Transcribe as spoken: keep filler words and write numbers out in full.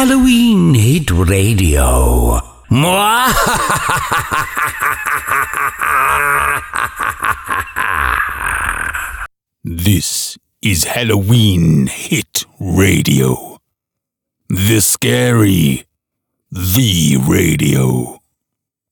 Halloween Hit Radio. This is Halloween Hit Radio. The scary, the radio.